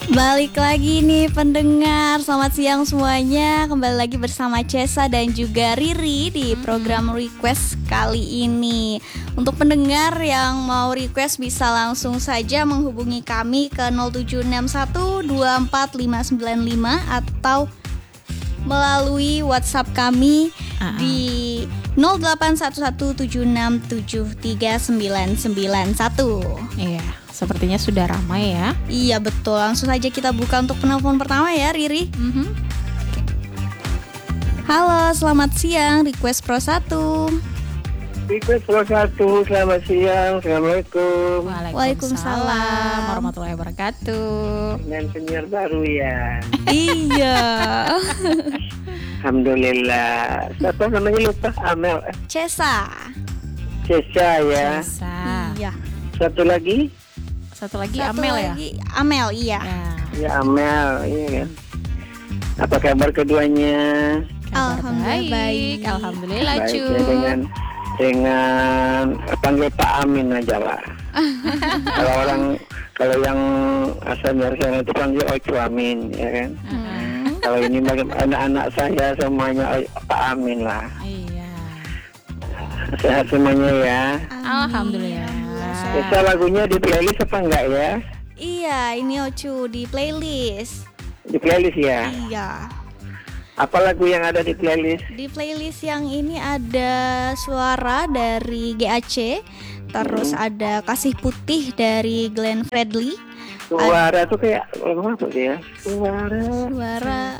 Balik lagi nih pendengar, selamat siang semuanya. Kembali lagi bersama Cesa dan juga Riri di program request kali ini. Untuk pendengar yang mau request bisa langsung saja menghubungi kami ke 0761245595 atau melalui WhatsApp kami di 0811767391. Iya, sepertinya sudah ramai ya. Iya betul, langsung saja kita buka untuk penelpon pertama ya Riri. Halo, selamat siang, Request Pro 1. Request Pro 1, selamat siang, Assalamualaikum. Waalaikumsalam warahmatullahi wabarakatuh. Dengan penyiar baru ya. Iya. Alhamdulillah. Siapa namanya lupa? Amel. Cesa. Cesa ya. Cesa. Iya. Satu lagi Amel ya. Amel, iya. Ya Amel, iya kan. Apa kabar keduanya? Alhamdulillah baik. Alhamdulillah Baik cu. ya, dengan panggil Pak Amin aja lah. kalau yang asalnya saya itu panggil Ocu Amin ya kan. Kalau ini anak-anak saya semuanya Pak Amin lah. Iya. Sehat semuanya ya. Alhamdulillah. Bisa lagunya di playlist apa enggak ya? Iya, ini Ocu di playlist. Di playlist ya. Iya. Apa lagu yang ada di playlist? Di playlist yang ini ada Suara dari GAC, terus ada Kasih Putih dari Glenn Fredly. Suara tuh kayak lagu apa sih ya? Suara.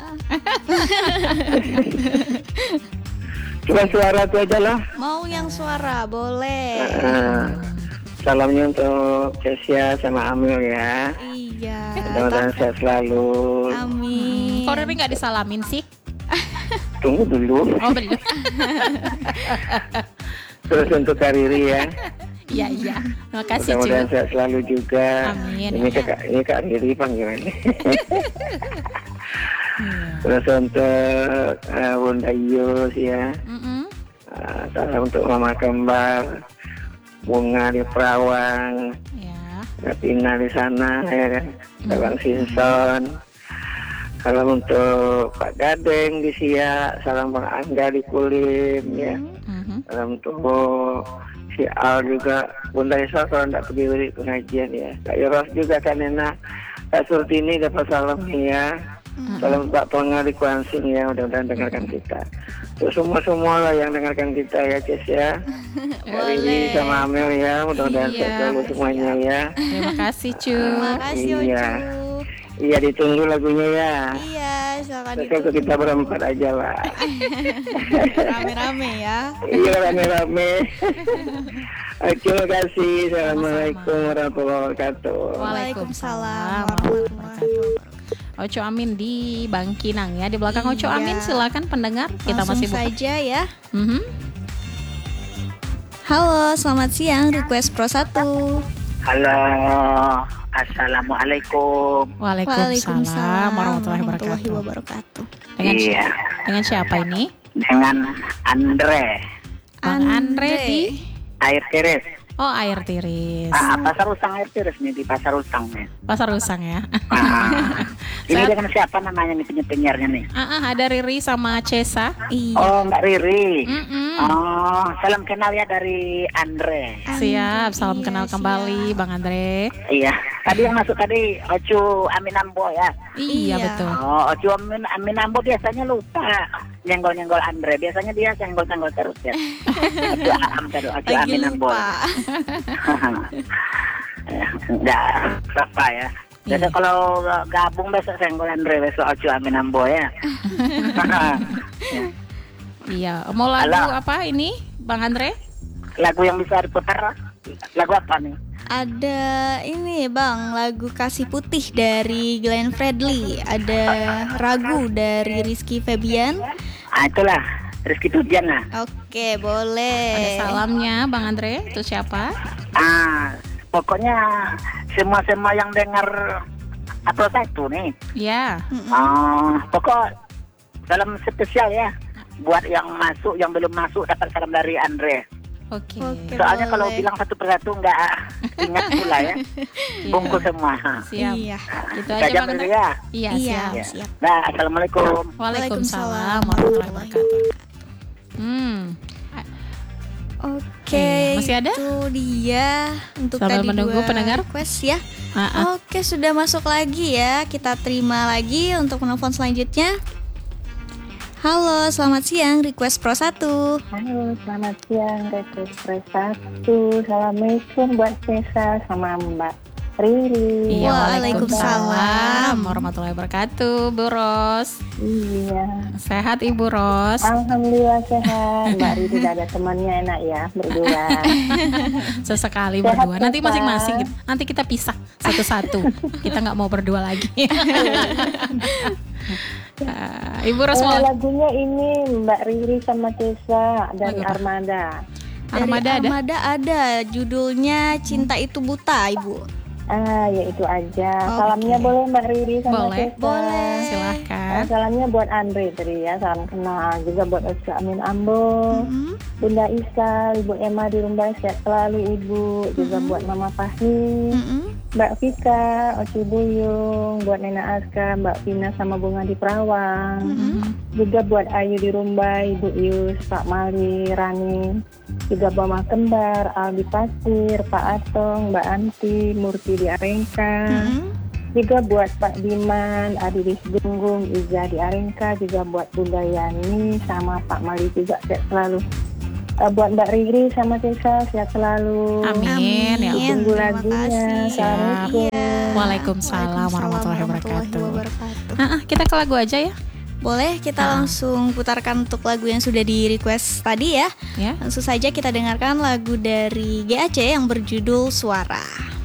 Cuma suara tuh aja lah. Mau yang suara boleh. Salamnya untuk Cesia sama Amel ya. Iya. Mudah-mudahan sehat selalu. Amin. Kok Riri nggak disalamin sih? Tunggu dulu. Oh belum. Terus untuk Kariri ya. Iya. Terima kasih cu. Mudah-mudahan sehat selalu juga. Amin. Ini Kak Riri panggilannya. Terus untuk Bunda Yus ya. Salam untuk Mama Kembar, Bunga di Perawang, Ya. Ratina di sana ya kan. Bang Sinson. Salam untuk Pak Gadeng di Siak, salam Bang Angga di Kulim ya. Salam untuk si Al juga, Bunda Esa kalau tidak pergi pengajian ya. Kak Yoros juga kan enak. Kak Surtini dapat salam nih ya. Salam Pak Tonga di Kuansing ya, mudah-mudahan dengarkan kita. Terus semua lah yang dengarkan kita ya Ces ya. Riri sama Amel ya, mudah-mudahan sehat selalu semuanya ya. Terima kasih cu. Terima kasih Ocu. Iya ditunggu lagunya ya. Iya, silakan Besok ditunggu. kita berempat aja lah. Rame-rame ya. Iya rame-rame. Terima kasih. Assalamualaikum warahmatullahi wabarakatuh. Waalaikumsalam warahmatullahi wabarakatuh. Oco Amin di Bangkinang ya. Di belakang Oco Iya. Amin silakan pendengar. Kita Langsung masih buka. saja ya. Halo, selamat siang, Request Pro 1. Halo. Assalamualaikum. Waalaikumsalam warahmatullahi wabarakatuh. Dengan siapa ini? Dengan Andre. Bang Andre di Air Tiris. Oh, Air Tiris. Pasar Usang Air Tiris nih, di Pasar Usang nih. Pasar Usang ya. Ini dengan siapa namanya nih penyiarnya nih? Ada Riri sama Cesa. Iya. Oh, Mbak Riri. Mm-mm. Oh, salam kenal ya dari Andre. Siap, salam kenal kembali Bang Andre. Iya. Tadi yang masuk tadi Ocu Aminambo ya. Iya betul. Oh, Ocu Aminambo biasanya lupa nyenggol-nyenggol Andre. Biasanya dia senggol-senggol terus ya. Ocu Aminambo. Enggak apa ya. Biasa kalau gabung besok senggol Andre, besok Ocu Aminambo ya. Iya, mau lagu apa ini Bang Andre? Lagu yang bisa diputar, lagu apa nih? Ada ini Bang, lagu Kasih Putih dari Glenn Fredly. Ada Ragu dari Rizky Febian. Itulah Rizky Febian lah. Oke, boleh. Ada salamnya Bang Andre, itu siapa? Pokoknya semua yang dengar Pro 1 nih. Ya. Pokok salam spesial ya buat yang masuk, yang belum masuk dapat salam dari Andre. Oke. Soalnya kalau boleh. bilang satu persatu nggak ingat pula ya. Bungkus semua. Siap. Iya. Itu Kita aja jam Bang. dulu ya. Iya, Iya, siap. Ya. siap. Nah, assalamualaikum. Waalaikumsalam warahmatullahi wabarakatuh. Oke, Iya, masih ada? Itu dia untuk Sambil tadi menunggu 2 pendengar. request ya. Ah, Oke, sudah masuk lagi ya. Kita terima lagi untuk penelpon selanjutnya. Halo, selamat siang. Request Pro 1. Halo, selamat siang. Request Pro 1. Assalamualaikum buat Cesa sama Mbak Riri. Iya, Waalaikumsalam. warahmatullahi wabarakatuh, Bu Ros. Iya. Sehat Ibu Ros? Alhamdulillah sehat. Mbak Riri udah ada temannya, enak ya berdua. Sesekali Sehat, berdua. Nanti Cesa. masing-masing. Nanti kita pisah satu-satu. Kita nggak mau berdua lagi. Ibu Ros mau Lagunya ini Mbak Riri sama Cesa dari Lagu apa? Armada. Dari Armada ada? Armada ada. Judulnya Cinta Itu Buta, Ibu. Ya itu aja. Oke. Salamnya boleh Mbak Riri sama Boleh. Cesa. Boleh. Silahkan. Salamnya buat Andre tadi ya, salam kenal. Juga buat Oce Amin Ambo, Mm-mm. Bunda Isa, Ibu Emma di Rumbai, sehat selalu Ibu. Juga buat Mama Fahmi, Mm-mm. Mbak Vika, Oci Buyung, buat Nena Aska, Mbak Vina sama Bunga di Perawang. Mm-mm. Juga buat Ayu di Rumbai, Ibu Yus, Pak Mali, Rani. Juga Mama Kembar, Aldi Pasir, Pak Atong, Mbak Anti, Murti di Arengka. Mm-mm. Juga buat Pak Diman, Adi di Gunggung, Iza di Arengka. Juga buat Bunda Yani sama Pak Mali juga sehat selalu. Buat Mbak Riri sama Cesa sehat selalu. Amin, ya Allah. Tunggu Terima lagunya. kasih. Assalamualaikum. Iya. Waalaikumsalam warahmatullahi wabarakatuh. Kita ke lagu aja ya. Boleh kita langsung putarkan untuk lagu yang sudah di request tadi ya. Ya. Langsung saja kita dengarkan lagu dari GAC yang berjudul Suara.